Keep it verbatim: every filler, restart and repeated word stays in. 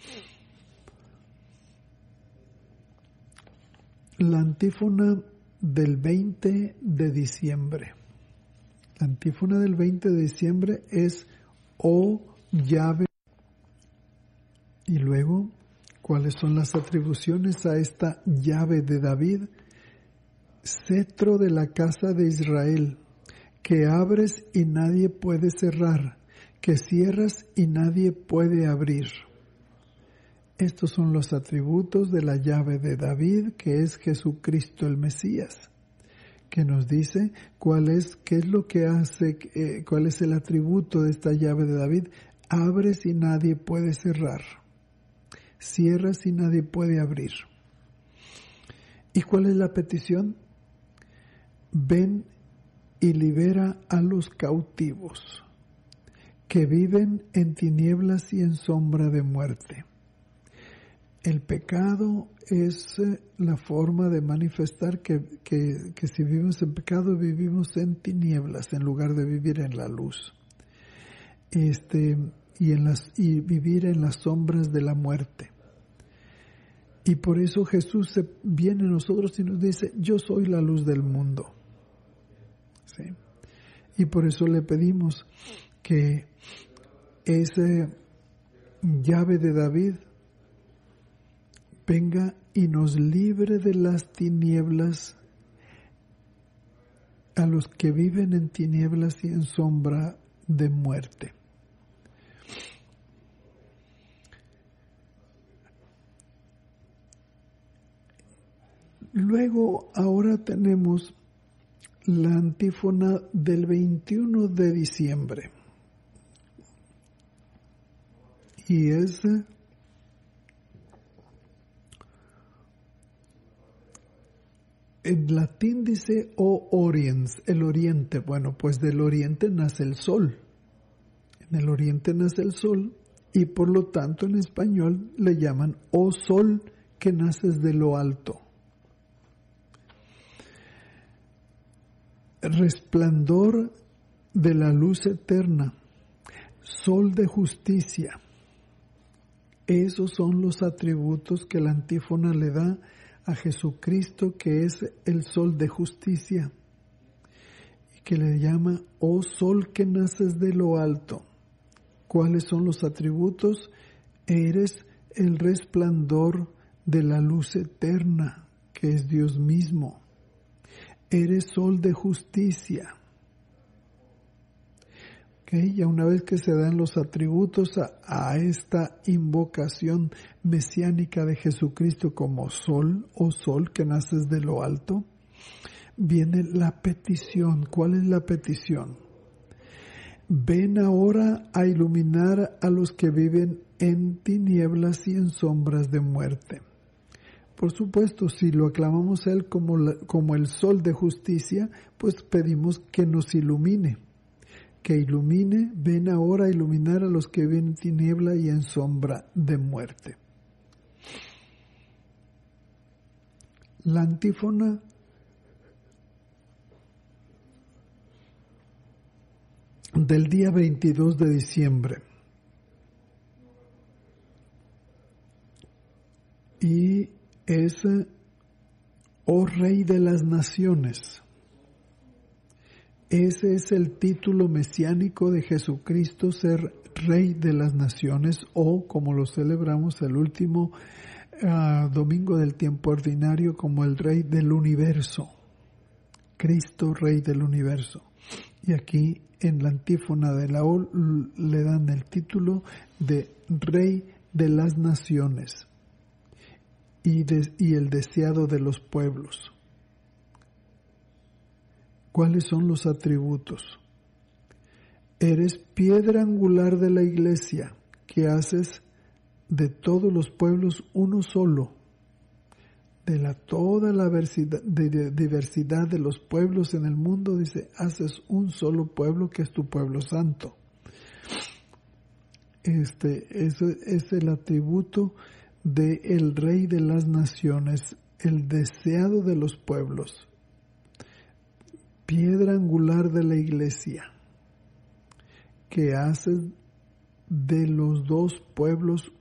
La antífona del veinte de diciembre. La antífona del veinte de diciembre es "Oh llave". Y luego, ¿cuáles son las atribuciones a esta llave de David? Cetro de la casa de Israel, que abres y nadie puede cerrar, que cierras y nadie puede abrir. Estos son los atributos de la llave de David, que es Jesucristo el Mesías, que nos dice cuál es, qué es lo que hace, eh, cuál es el atributo de esta llave de David. Abres y nadie puede cerrar, cierras y nadie puede abrir. ¿Y cuál es la petición? Ven y libera a los cautivos, que viven en tinieblas y en sombra de muerte. El pecado es la forma de manifestar que, que, que si vivimos en pecado, vivimos en tinieblas en lugar de vivir en la luz. Este, y, en las, y vivir en las sombras de la muerte. Y por eso Jesús se viene a nosotros y nos dice, yo soy la luz del mundo. ¿Sí? Y por eso le pedimos que esa llave de David venga y nos libre de las tinieblas, a los que viven en tinieblas y en sombra de muerte. Luego, ahora tenemos la antífona del veintiuno de diciembre. Y es en latín dice O Oriens, el oriente. Bueno, pues del oriente nace el sol. En el oriente nace el sol y por lo tanto en español le llaman O sol que naces de lo alto. Resplandor de la luz eterna, sol de justicia. Esos son los atributos que la antífona le da a Jesucristo, que es el sol de justicia, y que le llama, oh sol que naces de lo alto. ¿Cuáles son los atributos? Eres el resplandor de la luz eterna, que es Dios mismo. Eres sol de justicia. Okay, ya una vez que se dan los atributos a, a esta invocación mesiánica de Jesucristo como sol o sol que naces de lo alto, viene la petición. ¿Cuál es la petición? Ven ahora a iluminar a los que viven en tinieblas y en sombras de muerte. Por supuesto, si lo aclamamos a Él como, la, como el sol de justicia, pues pedimos que nos ilumine. Que ilumine, ven ahora a iluminar a los que viven en tiniebla y en sombra de muerte. La antífona del día veintidós de diciembre. Y es, oh Rey de las Naciones. Ese es el título mesiánico de Jesucristo, ser Rey de las Naciones, o como lo celebramos el último uh, domingo del tiempo ordinario, como el Rey del Universo. Cristo, Rey del Universo. Y aquí en la antífona de la O le dan el título de Rey de las Naciones y, de, y el deseado de los pueblos. ¿Cuáles son los atributos? Eres piedra angular de la iglesia, que haces de todos los pueblos uno solo. De la toda la diversidad de, de, diversidad de los pueblos en el mundo, dice, haces un solo pueblo que es tu pueblo santo. Este es, es el atributo de el Rey de las Naciones, el deseado de los pueblos. Piedra angular de la iglesia, que hace de los dos pueblos